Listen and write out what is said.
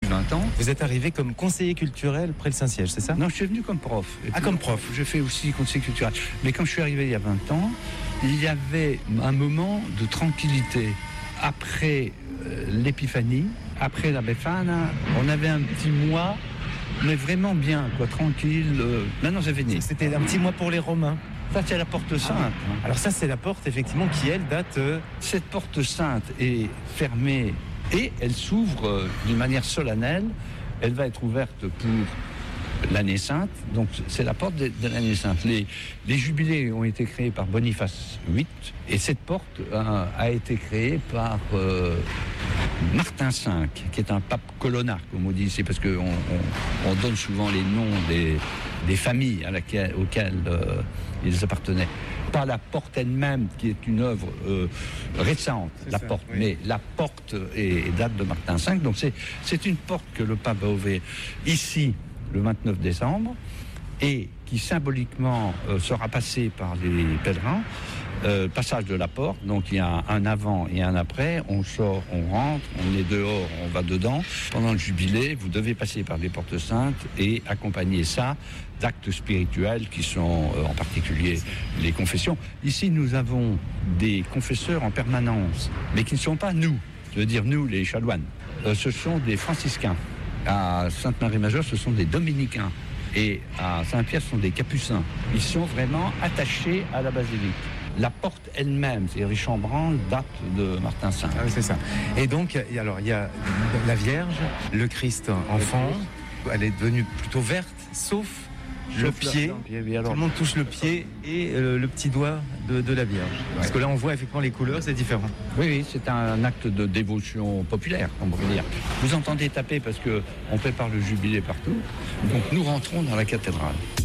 20 ans. Vous êtes arrivé comme conseiller culturel près le Saint-Siège, c'est ça? Non, je suis venu comme prof. Comme prof. Je fais aussi conseiller culturel. Mais quand je suis arrivé il y a 20 ans, il y avait un moment de tranquillité. Après l'Épiphanie, après la Befana, on avait un petit mois, mais vraiment bien, quoi, tranquille. Maintenant, c'est fini. C'était un petit mois pour les Romains. Ça, c'est la porte sainte. Alors ça, c'est la porte, effectivement, qui, elle, date... Cette porte sainte est fermée et elle s'ouvre d'une manière solennelle. Elle va être ouverte pour l'année sainte. Donc, c'est la porte de l'année sainte. Les jubilés ont été créés par Boniface VIII et cette porte a été créée par Martin V, qui est un pape colonnard, comme on dit. C'est parce qu'on donne souvent les noms des familles auxquelles ils appartenaient. Pas la porte elle-même, qui est une œuvre récente, porte, oui. Mais la porte date de Martin V. Donc c'est une porte que le pape a ouverte ici le 29 décembre et qui symboliquement sera passée par les pèlerins. Passage de la porte, donc il y a un avant et un après, on sort, on rentre, on est dehors, on va dedans. Pendant le jubilé, vous devez passer par les portes saintes et accompagner ça d'actes spirituels qui sont en particulier les confessions. Ici, nous avons des confesseurs en permanence, mais qui ne sont pas nous, je veux dire nous, les chanoines. Ce sont des franciscains. À Sainte-Marie-Majeure, ce sont des dominicains. Et à Saint-Pierre, ce sont des capucins. Ils sont vraiment attachés à la basilique. La porte elle-même, c'est-à-dire les chambranles, date de Martin V. Ah oui, c'est ça. Et donc, il y a la Vierge, le Christ enfant. Elle est devenue plutôt verte, sauf le pied. Tout le monde touche le pied et le petit doigt de la Vierge. Parce que là, on voit effectivement les couleurs, c'est différent. Oui, c'est un acte de dévotion populaire, on pourrait dire. Vous entendez taper parce qu'on prépare le jubilé partout. Donc nous rentrons dans la cathédrale.